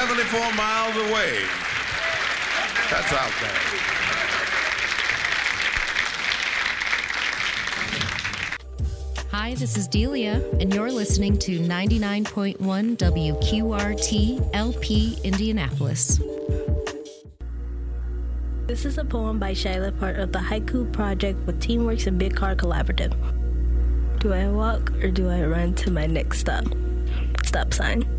74 miles away. That's out there. Hi, this is Delia, and you're listening to 99.1 WQRT LP Indianapolis. This is a poem by Shyla, part of the Haiku Project with Teamworks and Big Car Collaborative. Do I walk or do I run to my next stop? Stop sign.